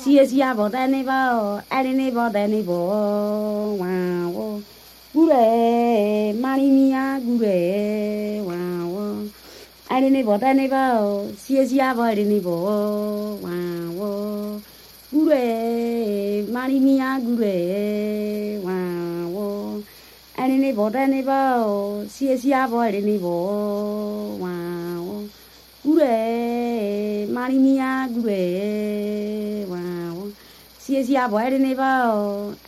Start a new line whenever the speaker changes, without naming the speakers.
Sia bota nebo, alini bota nebo, wow. Gure, mani mia gure, wow. Alini bota nebo, sia bota nebo, wow. Gure, mani mia gure, wow. Alini bota nebo, sia bota nebo, wow. Gure, mani mia gure, wow. Sia bota nebo.